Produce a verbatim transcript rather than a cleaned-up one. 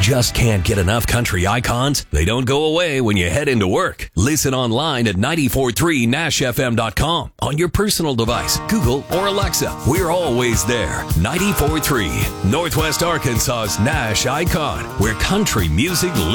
just can't get enough country icons? They don't go away when you head into work. Listen online at nine four three nash f m dot com on your personal device, Google or Alexa. We're always there. ninety-four point three, Northwest Arkansas's Nash Icon, where country music lives.